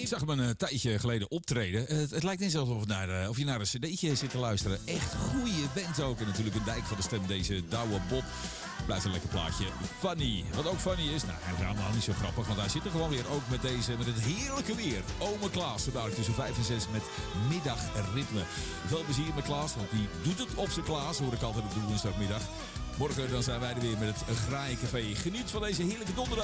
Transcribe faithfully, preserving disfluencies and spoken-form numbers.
Ik zag hem een uh, tijdje geleden optreden. Uh, het, het lijkt net alsof naar, uh, of je naar een cd'tje zit te luisteren. Echt goede band ook. En natuurlijk een dijk van de stem, deze Douwe Bob. Blijft een lekker plaatje. Funny. Wat ook funny is, nou, hij is helemaal niet zo grappig. Want hij zit er gewoon weer ook met deze, met het heerlijke weer. Ome Klaas, zo dadelijk tussen vijf en zes met middagritme. Veel plezier met Klaas, want die doet het op zijn Klaas. Hoor ik altijd op de woensdagmiddag. Morgen dan zijn wij er weer met het Graaicafé. Geniet van deze heerlijke donderdag.